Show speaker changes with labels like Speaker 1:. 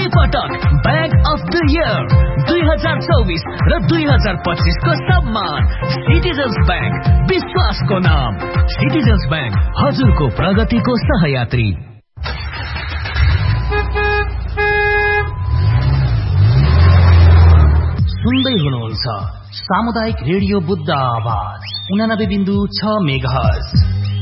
Speaker 1: पटक bank of the year 2024 र 2025 को सम्मान। सिटिजन्स ब्याङ्क, विश्वासको नाम। सिटिजन्स ब्याङ्क, हजुरको प्रगतिको सहयात्री। सुन्दै हुनुहुन्छ सामुदायिक रेडियो बुद्ध आवाज 89.6 मेगाहर्ज।